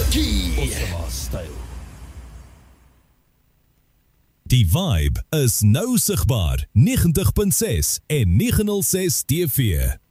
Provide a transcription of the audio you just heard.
Die vibe is nou sigbaar 90.6 en 906 TV.